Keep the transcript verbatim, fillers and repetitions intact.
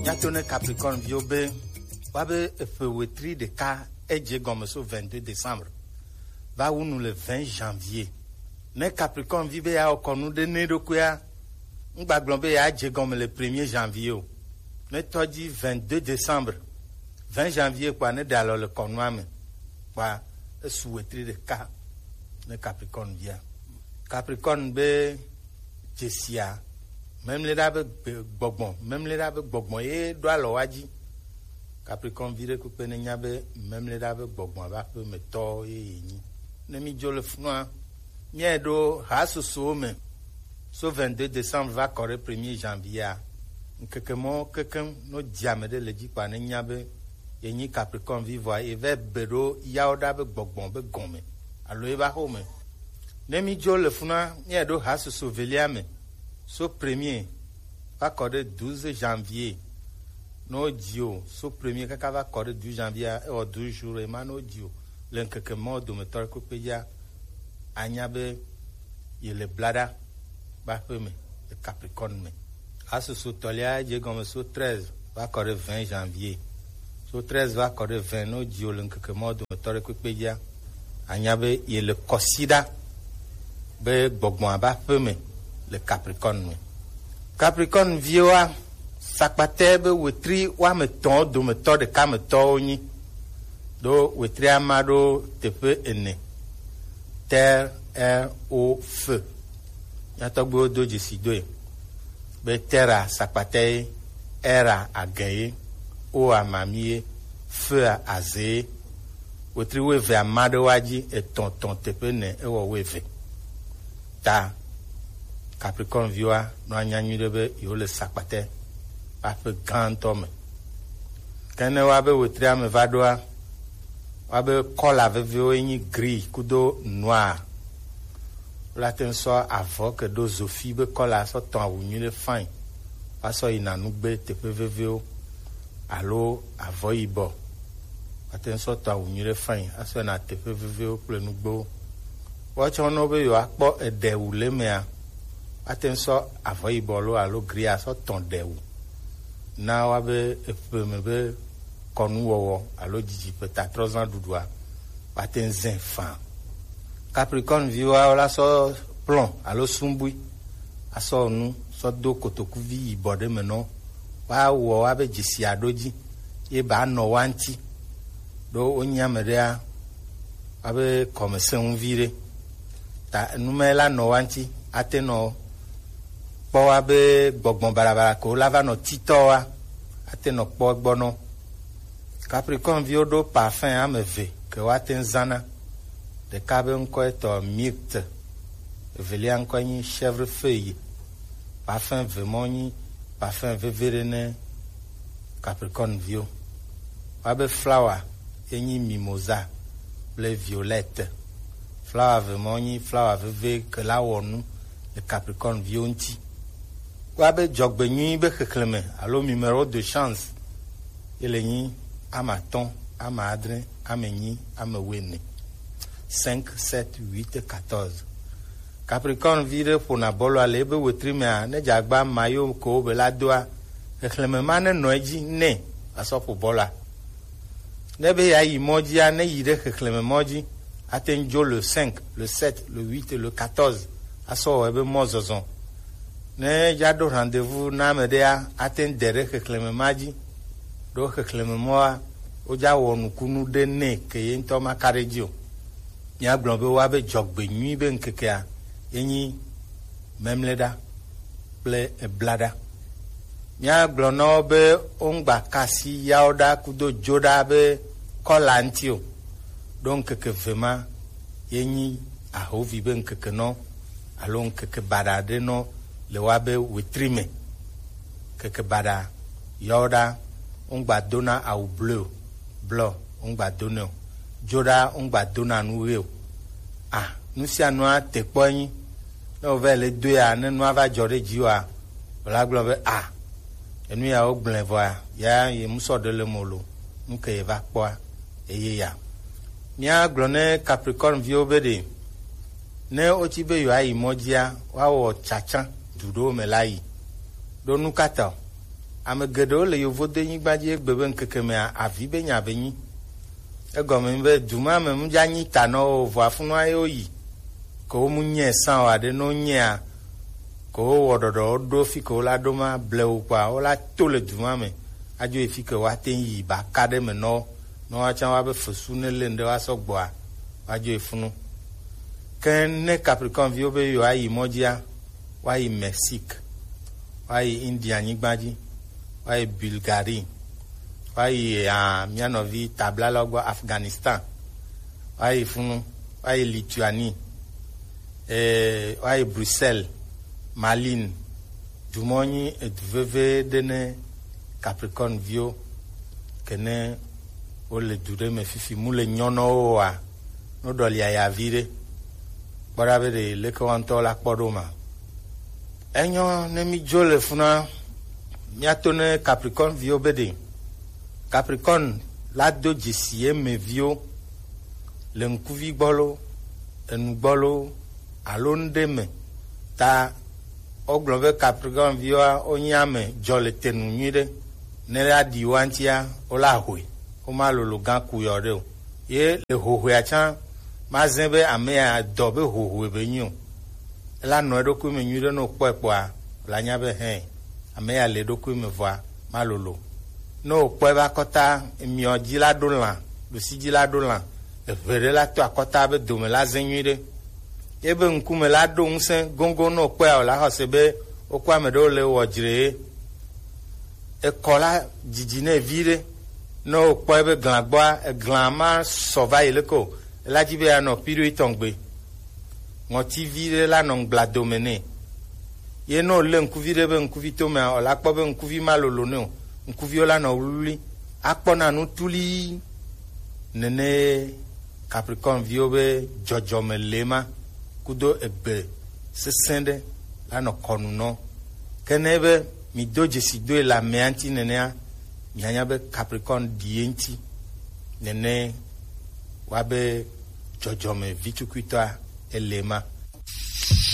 Nyatone Capricorne Viobe, Wabe Efewetri de Ka Edje Gomeso vingt-deux décembre. Va ou nous le vingt janvier. Ne Capricorne Vibe ya okonu de Nedokuya. Ngbaglombe ya Edje Gome le premier janvier. Ne todi vingt-deux décembre. vingt janvier quoi ne dalo le konwame. Kwa Eswetri de Ka. Ne Capricorne via. Capricorne be Jessia. Même les rabes bobon, même les rabes bobon, et doit l'oaji. Capricorne vire coupe n'yabe, même les rabes bobon, va peu me to et ni. Nemi jo le fnoa, miedo, raso somme. So vingt-deux décembre va correr premier janvier. Quelque mot, quelqu'un, no diamède le dit pas n'yabe, et ni Capricorne vivoit, et vers bedo, yaodabe bobon, be gomme. Allo eva home. Nemi jo le fnoa, miedo, raso souveliame. So premier, va accorder douze janvier. No dio, so premier, quand va accorder douze janvier, ou douze jours, et man no dio. L'un quelque mot de me torque pédia, agnabe, y le blada, va me, le Capricorne me. A ce sotolia, j'ai comme so treize, va accorder vingt janvier. So treize va accorder vingt, no dio, l'un quelque mot de me torque pédia, agnabe, y le cosida, be bogmoa, va me. Le Capricorne. Capricorne vioa sakpatebe wetri wa meton do meto de ka meto ni do wetri amado tepe ene terre air eau feu yatogbo do jisido be terra sakpatei era agaye o amamie feu aze wetri weve amado waji e tonton tepe ne e wo weve ta Capricorne vioa no anyanyu debe yo le sakpate a pe grand homme kene wa be wetria me vadoa wa be kola veveo enyi gris kudo noir la ten so avo que do Sophie be kola so ton awunyu le fin wa so inanu gbe tepe veveo alo avo ibo wa ten so ton awunyu le fin aso na tepe veveo plenu gbo wa chono be yo akpo ede wule mea Attention, avant y bolo alo gria so tondeou. Na wabe efemebe konu wowo alo diji peta trois ans doudoua. Paten zinfan. Capricorne viwa la so plomb alo sumbui. Aso nu so do kotoku vi ibode menon. Wa wo wabe jisi adoji. Ye ba no wanti. Do onyamedea wabe komese unvire. Ta numela no wanti ateno Poa be bogbon barabara ko lava no titoa ate no po gbono Capricorne viodo parfum ameve que waten zana de cabe nko eto myrte velia nko ni chèvre feuille parfum vemoni parfum veverene Capricorne vio wabe flower eni mimosa bleu violette flower vemoni flower veve que la wonu le Capricorne vio nti Wabe jogbe nyi be kekleme alo numéro de chance ele nyi amaton amadre amenyi amewene cinq sept huit quatorze Capricorne vire pour na bolo ale be wetri me ne jagba mayo ko be la doa kekleme mane noji ne aso pour bola ne be ya imoji ne yire kekleme moji atenjo le cinq le sept le huit et le quatorze aso ebe mozozon ne jado rendez-vous na medea aten dere ke kleme maji do ke kleme moa o ja wonu kunu de ne ke yento makarejo nya glombe wa be jogbe nyi be nkekea enyi memleda ple e blada nya glono be ongba kasi yaoda kudo joda be kolantio donc ke vema enyi a hovi be nkekeno alon ke badade no le wabe wetrime keke bada yoda ongba dona au bleu blanc ongba dona joda ongba dona nuwe ah nusi anwa tekpoyin no vele deux a ne no va jore jiwa la globe ah enu ya ogble voa ya ye muso de le molo nke va kwa eye ya nia glone Capricorne viobede ne ochibe yo ayi mojia wa wo chacha dudo melai do nukata ame geɖewo le yovo de nyigba dzi egbe be ŋkeke me avi be nya be nyi egɔme be duma me mu dza nyi ta no vo afunua ye yi ko mu nye san wa de no nyea ko wo dodo do fi ko la do ma blewu kwa o la to le duma me ajo e fi ke wa ten yi ba ka de me no no wa chan wa be fesu ne le nde wa so gbo a ajo e funu ken ne Capricorn vi obe yo ayi mojia wa yi Mexique wa yi India nyigbaji wa yi Bulgarie wa yi a mianovi tabla logbo Afghanistan wa yi funu wa yi Lituanie eh wa yi Bruxelles Malin dumoni et veve dene Capricorn vio kene o le dure me fifi mule nyono wa no dolia ya vire bora be de le ko anto la podoma enyo ne mi jole funa mi atone Capricorn vio bede Capricorn la do jisie me vio le nkuvi gbolo enu gbolo alonde me ta oglove Capricorn vio onyame jole tenu nyide ne la diwantia ola hoi o ma lolo gan ku yo de o ye le hoho acha ma zenbe ame a dobe hoho be nyu la no do ku me nyude no popo a la nya be he ame ya le do ku me voa ma lolo no po ba kota mi oji la do lan do si ji la do lan e vere la to akota be do me la zenyude ye be nku me la do nse gongo no po a la ho se be o kwa me do le wo jire e kola jijine vire no poebe glagba e glama sova ileko la jibe ano piru itongbe ngoti vire la non bladomene ye no le nkuvire be nkuvito me o la pobe nkuvi malolo no nkuvi ola no luli akpona no tuli nene Capricorn viobe jojo melema kudo ebe sesende la no konuno kenebe mi doje si do la meanti nenea nyanya be Capricorn dienti nene wabe jojo me vitukuita elema